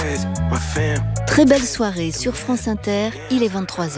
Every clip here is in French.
Très belle soirée sur France Inter, il est 23h.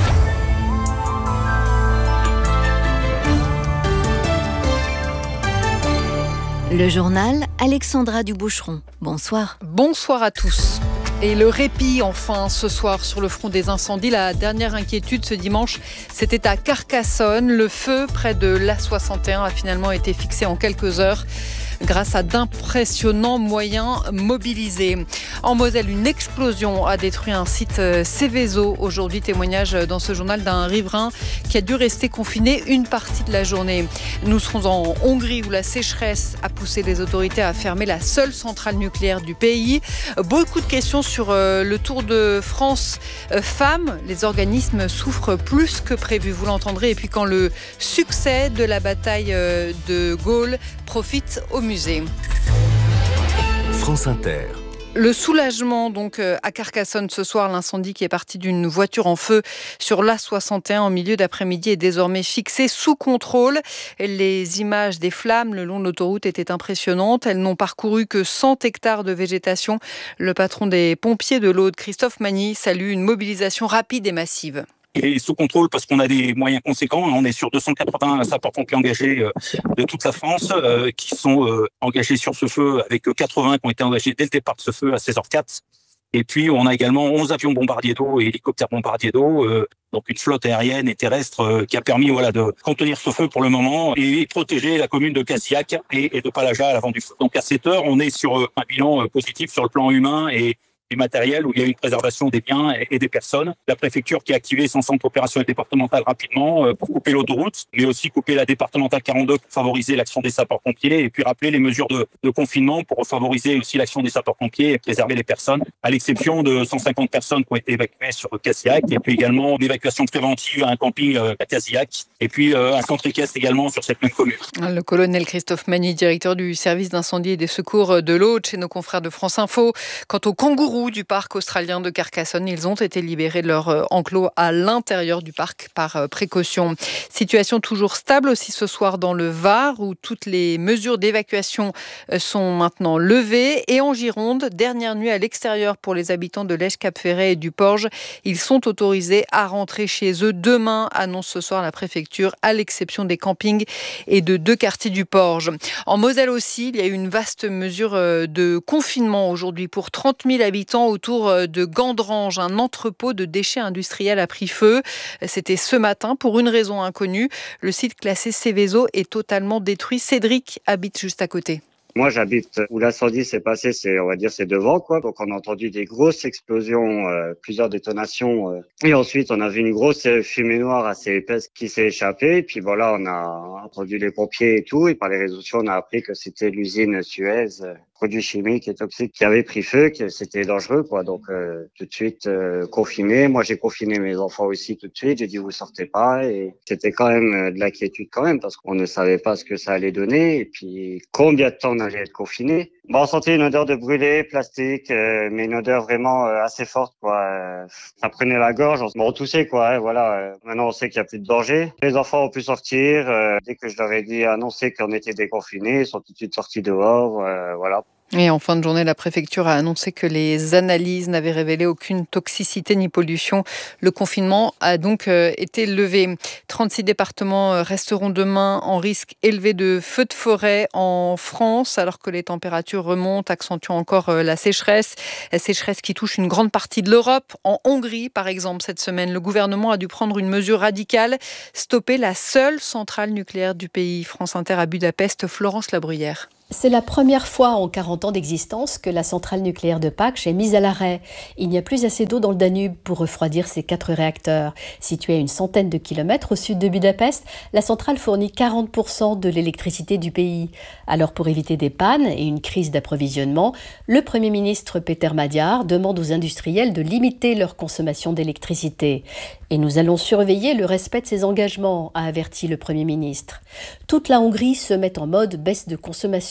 Le journal, Alexandra Duboucheron. Bonsoir. Bonsoir à tous. Et le répit enfin ce soir sur le front des incendies. La dernière inquiétude ce dimanche, c'était à Carcassonne. Le feu près de l'A61 a finalement été fixé en quelques heures grâce à d'impressionnants moyens mobilisés. En Moselle, une explosion a détruit un site Seveso. Aujourd'hui, témoignage dans ce journal d'un riverain qui a dû rester confiné une partie de la journée. Nous serons en Hongrie où la sécheresse a poussé les autorités à fermer la seule centrale nucléaire du pays. Beaucoup de questions sur le Tour de France femmes. Les organismes souffrent plus que prévu, vous l'entendrez. Et puis quand le succès de la bataille de Gaulle profite au musée. France Inter. Le soulagement donc à Carcassonne ce soir, l'incendie qui est parti d'une voiture en feu sur l'A61 en milieu d'après-midi est désormais fixé sous contrôle. Les images des flammes le long de l'autoroute étaient impressionnantes. Elles n'ont parcouru que 100 hectares de végétation. Le patron des pompiers de l'Aude, Christophe Magny, salue une mobilisation rapide et massive. Et sous contrôle parce qu'on a des moyens conséquents. On est sur 280 sapeurs-pompiers engagés de toute la France qui sont engagés sur ce feu, avec 80 qui ont été engagés dès le départ de ce feu à 16h04. Et puis on a également 11 avions bombardiers d'eau et hélicoptères bombardiers d'eau, donc une flotte aérienne et terrestre qui a permis de contenir ce feu pour le moment et protéger la commune de Casillac et de Palaja à l'avant du feu. Donc à 7 heures, on est sur un bilan positif sur le plan humain et matériel où il y a une préservation des biens et des personnes. La préfecture qui a activé son centre opérationnel départemental rapidement pour couper l'autoroute, mais aussi couper la départementale 42 pour favoriser l'action des sapeurs-pompiers et puis rappeler les mesures de confinement pour favoriser aussi l'action des sapeurs-pompiers et préserver les personnes, à l'exception de 150 personnes qui ont été évacuées sur Casillac et puis également l'évacuation préventive à un camping à Casillac et puis un centre équestre également sur cette même commune. Le colonel Christophe Magny, directeur du service d'incendie et des secours de l'Aude chez nos confrères de France Info. Quant aux kangourous du parc australien de Carcassonne, ils ont été libérés de leur enclos à l'intérieur du parc par précaution. Situation toujours stable aussi ce soir dans le Var où toutes les mesures d'évacuation sont maintenant levées et en Gironde, dernière nuit à l'extérieur pour les habitants de Lège-Cap-Ferret et du Porge. Ils sont autorisés à rentrer chez eux demain, annonce ce soir la préfecture, à l'exception des campings et de 2 quartiers du Porge. En Moselle aussi, il y a eu une vaste mesure de confinement aujourd'hui pour 30 000 habitants autour de Gandrange. Un entrepôt de déchets industriels a pris feu. C'était ce matin pour une raison inconnue. Le site classé Seveso est totalement détruit. Cédric habite juste à côté. Moi, j'habite où l'incendie s'est passé, c'est devant, quoi. Donc, on a entendu des grosses explosions, plusieurs détonations. Et ensuite, on a vu une grosse fumée noire assez épaisse qui s'est échappée. Et puis voilà, on a entendu les pompiers et tout. Et par les réseaux sociaux, on a appris que c'était l'usine Suez, produits chimiques et toxiques, qui avait pris feu, que c'était dangereux, quoi. Donc, tout de suite, confiné. Moi, j'ai confiné mes enfants aussi tout de suite. J'ai dit, vous sortez pas. Et c'était quand même de l'inquiétude quand même, parce qu'on ne savait pas ce que ça allait donner. Et puis, combien de temps on allait être confiné. On sentait une odeur de brûlé, plastique, mais une odeur vraiment assez forte, quoi. Ça prenait la gorge, on se toussait, quoi. Voilà. Maintenant, on sait qu'il n'y a plus de danger. Les enfants ont pu sortir. Dès que je leur ai dit, annoncé qu'on était déconfinés, ils sont tout de suite sortis dehors. Voilà. Et en fin de journée, la préfecture a annoncé que les analyses n'avaient révélé aucune toxicité ni pollution. Le confinement a donc été levé. 36 départements resteront demain en risque élevé de feux de forêt en France, alors que les températures remontent, accentuant encore la sécheresse. La sécheresse qui touche une grande partie de l'Europe. En Hongrie, par exemple, cette semaine, le gouvernement a dû prendre une mesure radicale, stopper la seule centrale nucléaire du pays. France Inter à Budapest, Florence Labruyère. C'est la première fois en 40 ans d'existence que la centrale nucléaire de Paks est mise à l'arrêt. Il n'y a plus assez d'eau dans le Danube pour refroidir ces 4 réacteurs. Située à une centaine de kilomètres au sud de Budapest, la centrale fournit 40% de l'électricité du pays. Alors pour éviter des pannes et une crise d'approvisionnement, le Premier ministre Péter Magyar demande aux industriels de limiter leur consommation d'électricité. Et nous allons surveiller le respect de ces engagements, a averti le Premier ministre. Toute la Hongrie se met en mode baisse de consommation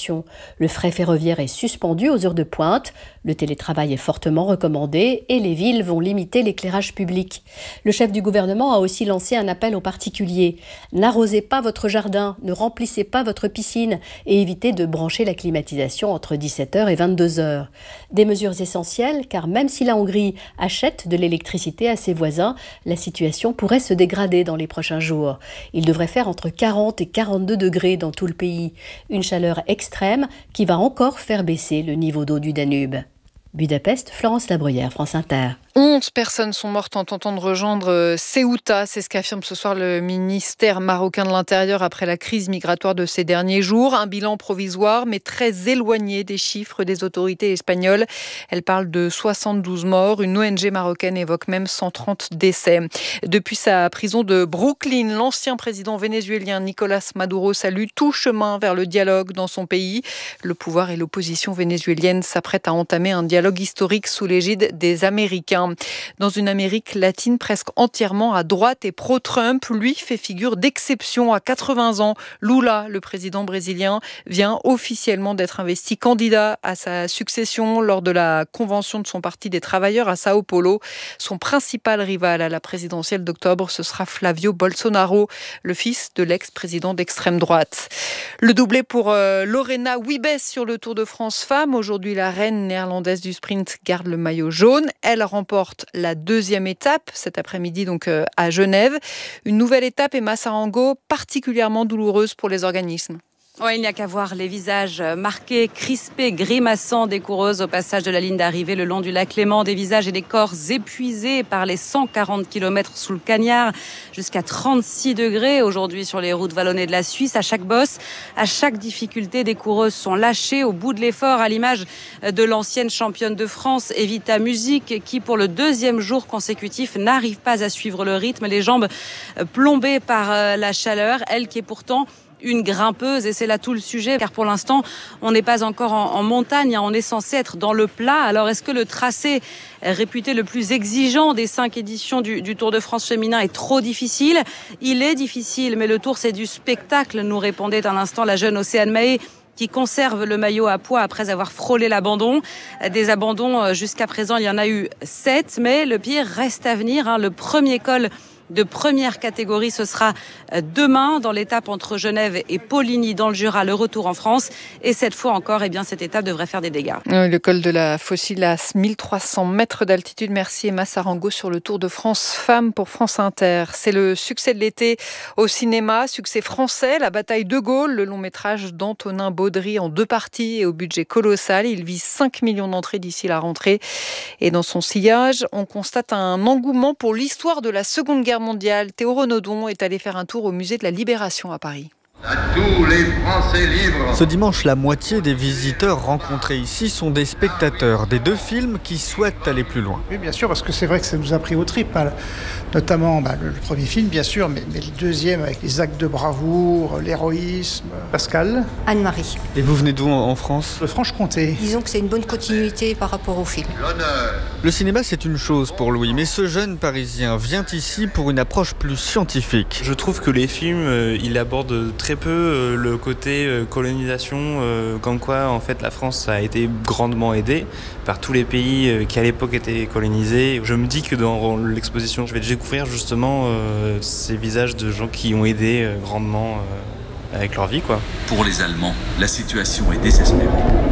circulation. Le fret ferroviaire est suspendu aux heures de pointe. Le télétravail est fortement recommandé et les villes vont limiter l'éclairage public. Le chef du gouvernement a aussi lancé un appel aux particuliers. N'arrosez pas votre jardin, ne remplissez pas votre piscine et évitez de brancher la climatisation entre 17h et 22h. Des mesures essentielles car même si la Hongrie achète de l'électricité à ses voisins, la situation pourrait se dégrader dans les prochains jours. Il devrait faire entre 40 et 42 degrés dans tout le pays. Une chaleur extrême qui va encore faire baisser le niveau d'eau du Danube. Budapest, Florence Labruyère, France Inter. 11 personnes sont mortes en tentant de rejoindre Ceuta. C'est ce qu'affirme ce soir le ministère marocain de l'Intérieur après la crise migratoire de ces derniers jours. Un bilan provisoire, mais très éloigné des chiffres des autorités espagnoles. Elle parle de 72 morts. Une ONG marocaine évoque même 130 décès. Depuis sa prison de Brooklyn, l'ancien président vénézuélien Nicolás Maduro salue tout chemin vers le dialogue dans son pays. Le pouvoir et l'opposition vénézuélienne s'apprêtent à entamer un dialogue historique sous l'égide des Américains. Dans une Amérique latine presque entièrement à droite et pro-Trump, lui fait figure d'exception à 80 ans. Lula, le président brésilien, vient officiellement d'être investi candidat à sa succession lors de la convention de son parti des travailleurs à Sao Paulo. Son principal rival à la présidentielle d'octobre, ce sera Flavio Bolsonaro, le fils de l'ex-président d'extrême droite. Le doublé pour Lorena Wiebes sur le Tour de France Femmes. Aujourd'hui, la reine néerlandaise du sprint garde le maillot jaune. Elle remporte la deuxième étape cet après-midi donc à Genève. Une nouvelle étape, Emma Sarango, particulièrement douloureuse pour les organismes. Ouais, il n'y a qu'à voir les visages marqués, crispés, grimaçants des coureuses au passage de la ligne d'arrivée le long du lac Léman. Des visages et des corps épuisés par les 140 km sous le cagnard, jusqu'à 36 degrés aujourd'hui sur les routes vallonnées de la Suisse. À chaque bosse, à chaque difficulté, des coureuses sont lâchées au bout de l'effort, à l'image de l'ancienne championne de France, Evita Music, qui pour le deuxième jour consécutif n'arrive pas à suivre le rythme, les jambes plombées par la chaleur. Elle qui est pourtant une grimpeuse, et c'est là tout le sujet, car pour l'instant, on n'est pas encore en montagne, on est censé être dans le plat. Alors, est-ce que le tracé réputé le plus exigeant des 5 éditions du Tour de France féminin est trop difficile? Il est difficile, mais le Tour, c'est du spectacle, nous répondait un instant la jeune Océane Mahé, qui conserve le maillot à poids après avoir frôlé l'abandon. Des abandons, jusqu'à présent, il y en a eu 7, mais le pire reste à venir. Le premier col de première catégorie, ce sera demain dans l'étape entre Genève et Poligny dans le Jura, le retour en France. Et cette fois encore, cette étape devrait faire des dégâts. Le col de la Fossile à 1300 mètres d'altitude. Merci Emma Sarango sur le Tour de France Femmes pour France Inter. C'est le succès de l'été au cinéma, succès français, La bataille de Gaulle, le long métrage d'Antonin Baudry en 2 parties et au budget colossal. Il vise 5 millions d'entrées d'ici la rentrée. Et dans son sillage, on constate un engouement pour l'histoire de la Seconde Guerre mondiale. Théo Renaudon est allé faire un tour au musée de la Libération à Paris. À tous les Français libres. Ce dimanche, la moitié des visiteurs rencontrés ici sont des spectateurs des 2 films qui souhaitent aller plus loin. Oui, bien sûr, parce que c'est vrai que ça nous a pris aux tripes, notamment le premier film, bien sûr, mais le deuxième avec les actes de bravoure, l'héroïsme. Pascal. Anne-Marie. Et vous venez d'où en France ? Le Franche-Comté. Disons que c'est une bonne continuité par rapport au film. L'honneur. Le cinéma, c'est une chose pour Louis, mais ce jeune Parisien vient ici pour une approche plus scientifique. Je trouve que les films, ils abordent très peu le côté colonisation, comme quoi en fait la France a été grandement aidée par tous les pays qui à l'époque étaient colonisés. Je me dis que dans l'exposition, je vais découvrir justement ces visages de gens qui ont aidé grandement avec leur vie, quoi. Pour les Allemands, la situation est désespérée.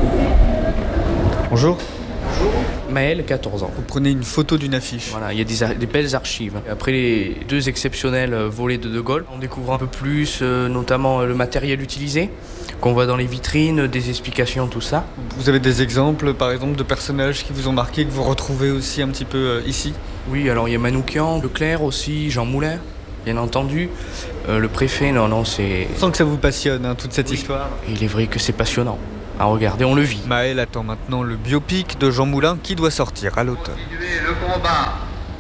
Bonjour. Maël, 14 ans. Vous prenez une photo d'une affiche. Voilà, il y a des belles archives. Après les 2 exceptionnels volets de Gaulle, on découvre un peu plus, notamment le matériel utilisé, qu'on voit dans les vitrines, des explications, tout ça. Vous avez des exemples, par exemple, de personnages qui vous ont marqué, que vous retrouvez aussi un petit peu ici ? Oui, alors il y a Manoukian, Leclerc aussi, Jean Moulin, bien entendu. Le préfet, non, c'est... Je sens que ça vous passionne, toute cette histoire. Et il est vrai que c'est passionnant. À regarder, on le vit. Maël attend maintenant le biopic de Jean Moulin qui doit sortir à l'automne. Le combat.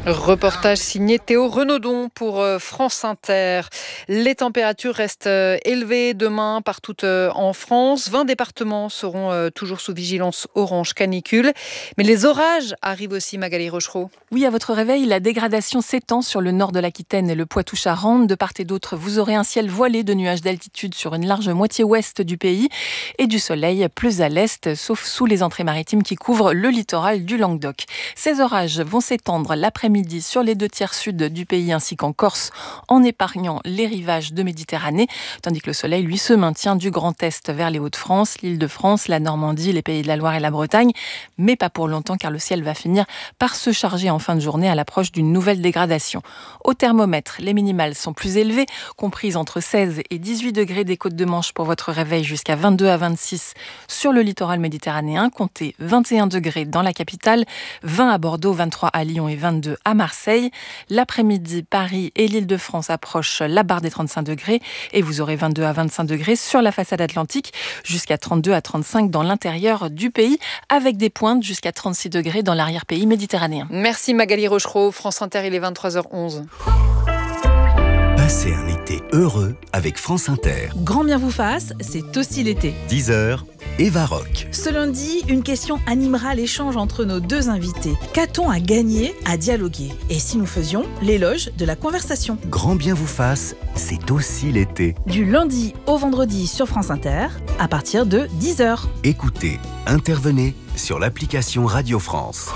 Reportage signé Théo Renaudon pour France Inter. Les températures restent élevées demain partout en France. 20 départements seront toujours sous vigilance orange canicule. Mais les orages arrivent aussi, Magali Rochereau. Oui, à votre réveil, la dégradation s'étend sur le nord de l'Aquitaine et le Poitou-Charentes. De part et d'autre, vous aurez un ciel voilé de nuages d'altitude sur une large moitié ouest du pays et du soleil plus à l'est, sauf sous les entrées maritimes qui couvrent le littoral du Languedoc. Ces orages vont s'étendre l'après-midi sur les 2 tiers sud du pays ainsi qu'en Corse, en épargnant les rivages de Méditerranée, tandis que le soleil, lui, se maintient du Grand Est vers les Hauts-de-France, l'Île-de-France, la Normandie, les Pays de la Loire et la Bretagne, mais pas pour longtemps car le ciel va finir par se charger en fin de journée à l'approche d'une nouvelle dégradation. Au thermomètre, les minimales sont plus élevées, comprises entre 16 et 18 degrés des côtes de Manche pour votre réveil jusqu'à 22 à 26 sur le littoral méditerranéen, comptez 21 degrés dans la capitale, 20 à Bordeaux, 23 à Lyon et 22 à Marseille. L'après-midi, Paris et l'Île-de-France approchent la barre des 35 degrés et vous aurez 22 à 25 degrés sur la façade atlantique, jusqu'à 32 à 35 dans l'intérieur du pays, avec des pointes jusqu'à 36 degrés dans l'arrière-pays méditerranéen. Merci Magali Rochereau. France Inter, il est 23h11. Passez un été heureux avec France Inter. Grand bien vous fasse, c'est aussi l'été. 10h, Eva Rock. Ce lundi, une question animera l'échange entre nos 2 invités. Qu'a-t-on à gagner à dialoguer? Et si nous faisions l'éloge de la conversation? Grand bien vous fasse, c'est aussi l'été. Du lundi au vendredi sur France Inter, à partir de 10h. Écoutez, intervenez sur l'application Radio France.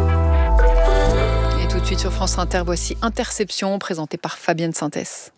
Tout de suite sur France Inter, voici Interception, présentée par Fabienne Synthès.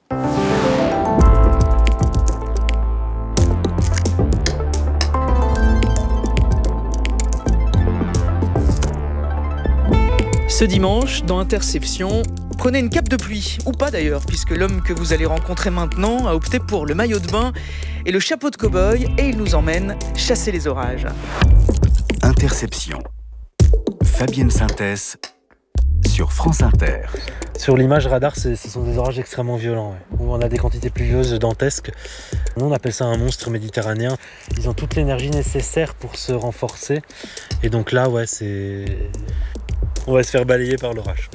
Ce dimanche, dans Interception, prenez une cape de pluie, ou pas d'ailleurs, puisque l'homme que vous allez rencontrer maintenant a opté pour le maillot de bain et le chapeau de cow-boy, et il nous emmène chasser les orages. Interception. Fabienne Synthès sur France Inter. Sur l'image radar, ce sont des orages extrêmement violents, ouais, où on a des quantités pluvieuses dantesques. Nous, on appelle ça un monstre méditerranéen. Ils ont toute l'énergie nécessaire pour se renforcer. Et donc là, ouais, on va se faire balayer par l'orage.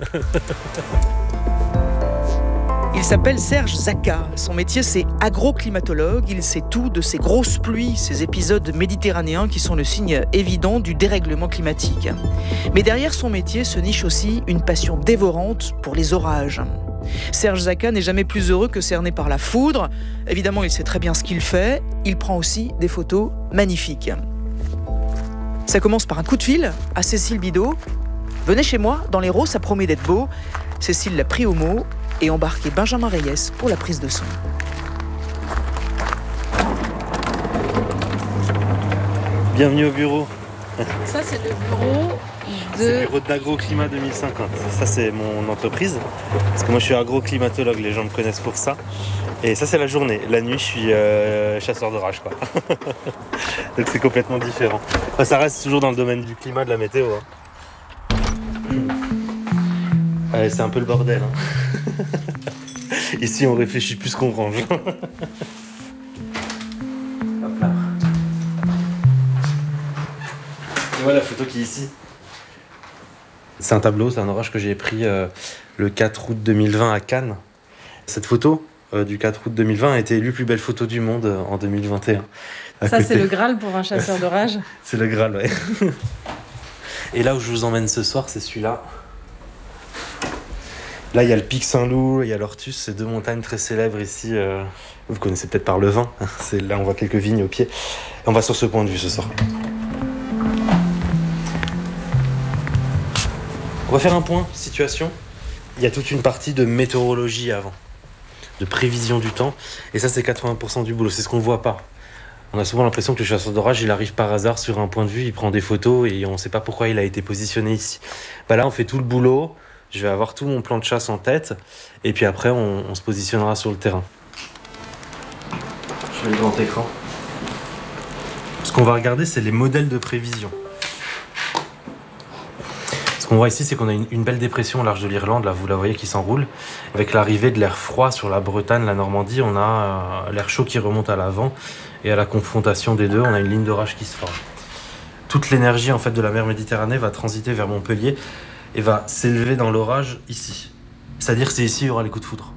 Il s'appelle Serge Zaka. Son métier, c'est agroclimatologue. Il sait tout de ces grosses pluies, ces épisodes méditerranéens qui sont le signe évident du dérèglement climatique. Mais derrière son métier se niche aussi une passion dévorante pour les orages. Serge Zaka n'est jamais plus heureux que cerné par la foudre. Évidemment, il sait très bien ce qu'il fait. Il prend aussi des photos magnifiques. Ça commence par un coup de fil à Cécile Bidot. « Venez chez moi, dans l'Hérault, ça promet d'être beau ». Cécile l'a pris au mot et embarqué Benjamin Reyes pour la prise de son. Bienvenue au bureau. Ça, c'est le bureau C'est le bureau d'Agroclimat 2050. Ça, c'est mon entreprise. Parce que moi, je suis agroclimatologue, les gens me connaissent pour ça. Et ça, c'est la journée. La nuit, je suis chasseur d'orage, quoi. Donc, c'est complètement différent. Enfin, ça reste toujours dans le domaine du climat, de la météo. Allez, c'est un peu le bordel. Ici, on réfléchit plus qu'on range. Hop là. Et voilà la photo qui est ici. C'est un tableau, c'est un orage que j'ai pris le 4 août 2020 à Cannes. Cette photo du 4 août 2020 a été élue plus belle photo du monde en 2021. Ça, c'est le Graal pour un chasseur d'orage. C'est le Graal, ouais. Et là où je vous emmène ce soir, c'est celui-là. Là, il y a le pic Saint-Loup, il y a l'Ortus, c'est 2 montagnes très célèbres ici. Vous connaissez peut-être par le vin. Là, on voit quelques vignes au pied. Et on va sur ce point de vue ce soir. On va faire un point, situation. Il y a toute une partie de météorologie avant, de prévision du temps. Et ça, c'est 80% du boulot. C'est ce qu'on ne voit pas. On a souvent l'impression que le chasseur d'orage, il arrive par hasard sur un point de vue, il prend des photos et on ne sait pas pourquoi il a été positionné ici. Là, on fait tout le boulot. Je vais avoir tout mon plan de chasse en tête. Et puis après, on se positionnera sur le terrain. Je mets le grand écran. Ce qu'on va regarder, c'est les modèles de prévision. Ce qu'on voit ici, c'est qu'on a une belle dépression au large de l'Irlande. Là, vous la voyez qui s'enroule. Avec l'arrivée de l'air froid sur la Bretagne, la Normandie, on a l'air chaud qui remonte à l'avant. Et à la confrontation des deux, on a une ligne d'orage qui se forme. Toute l'énergie en fait, de la mer Méditerranée va transiter vers Montpellier. et va s'élever dans l'orage ici. C'est-à-dire que c'est ici qu'il y aura les coups de foudre.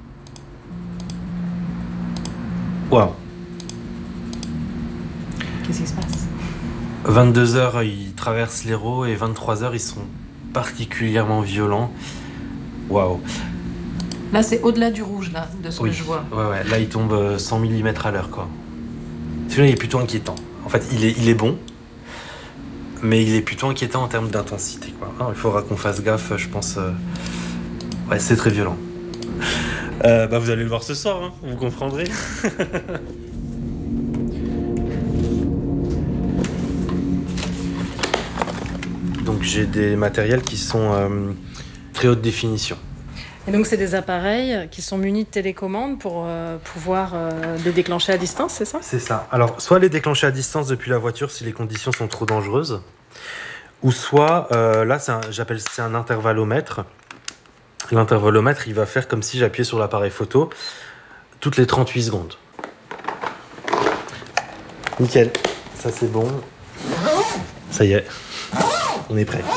Waouh. Qu'est-ce qui se passe ? 22h, ils traversent l'Hérault et 23h, ils sont particulièrement violents. Waouh. Là, c'est au-delà du rouge, là, de ce que je vois. Ouais. Là, il tombe 100 mm à l'heure, quoi. Celui-là, il est plutôt inquiétant. En fait, il est bon, mais il est plutôt inquiétant en termes d'intensité, quoi. Il faudra qu'on fasse gaffe, je pense. Ouais, c'est très violent. Vous allez le voir ce soir, hein, vous comprendrez. Donc j'ai des matériels qui sont très haute définition. Et donc c'est des appareils qui sont munis de télécommande pour pouvoir les déclencher à distance, c'est ça ? C'est ça. Alors soit les déclencher à distance depuis la voiture si les conditions sont trop dangereuses, ou soit là c'est un intervallomètre. L'intervallomètre il va faire comme si j'appuyais sur l'appareil photo toutes les 38 secondes. Nickel, ça c'est bon. Ça y est, on est prêt.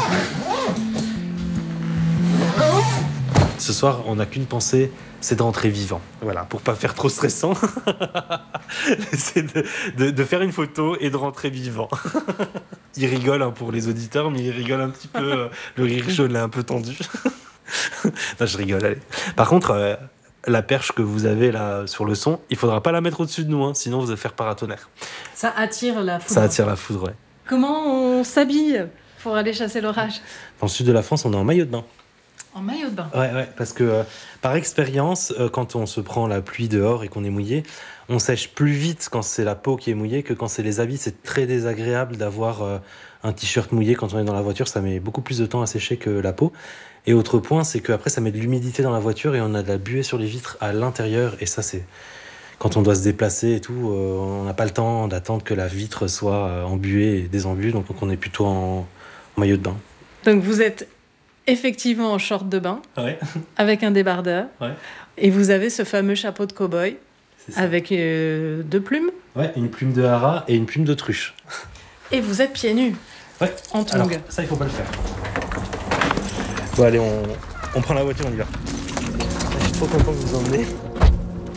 Ce soir, on n'a qu'une pensée, c'est de rentrer vivant. Voilà, pour pas faire trop stressant, c'est de faire une photo et de rentrer vivant. Il rigole pour les auditeurs, mais il rigole un petit peu. Le rire jaune est un peu tendu. Non, je rigole, allez. Par contre, la perche que vous avez là sur le son, il faudra pas la mettre au-dessus de nous, hein, sinon vous allez faire paratonnerre. Ça attire la foudre. Ça attire la foudre, ouais. Comment on s'habille pour aller chasser l'orage ? Dans le sud de la France, on est en maillot de bain. En maillot de bain. Ouais, parce que par expérience, quand on se prend la pluie dehors et qu'on est mouillé, on sèche plus vite quand c'est la peau qui est mouillée que quand c'est les habits. C'est très désagréable d'avoir un t-shirt mouillé quand on est dans la voiture. Ça met beaucoup plus de temps à sécher que la peau. Et autre point, c'est qu'après, ça met de l'humidité dans la voiture et on a de la buée sur les vitres à l'intérieur. Et ça, c'est... Quand on doit se déplacer et tout, on n'a pas le temps d'attendre que la vitre soit embuée et désembuée. Donc on est plutôt en maillot de bain. Donc vous êtes effectivement en short de bain, ouais. Avec un débardeur. Ouais. Et vous avez ce fameux chapeau de cow-boy avec 2 plumes. Ouais, une plume de hara et une plume d'autruche. Et vous êtes pieds nus. Ouais. En tongs. Alors, ça, il faut pas le faire. Bon, allez, on prend la voiture, on y va. Je suis trop content de vous emmener.